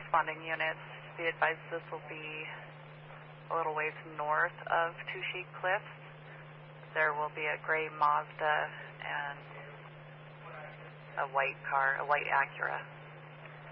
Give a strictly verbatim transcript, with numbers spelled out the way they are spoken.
responding units, be advised this will be a little ways north of Two Sheet Cliffs. There will be a gray Mazda and a white car, a white Acura.